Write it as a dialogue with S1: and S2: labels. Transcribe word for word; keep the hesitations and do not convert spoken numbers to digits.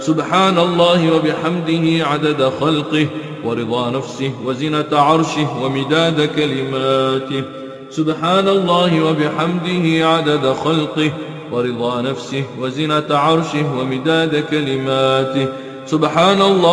S1: سبحان الله وبحمده عدد خلقه ورضا نفسه وزنة عرشه ومداد كلماته. سبحان الله وبحمده عدد خلقه ورضا نفسه وزنة عرشه ومداد كلماته. سبحان الله